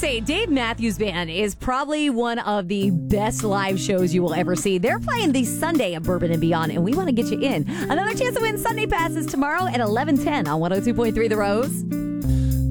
say, Dave Matthews Band is probably one of the best live shows you will ever see. They're playing the Sunday of Bourbon and Beyond, and we want to get you in. Another chance to win Sunday passes tomorrow at 11:10 on 102.3 The Rose.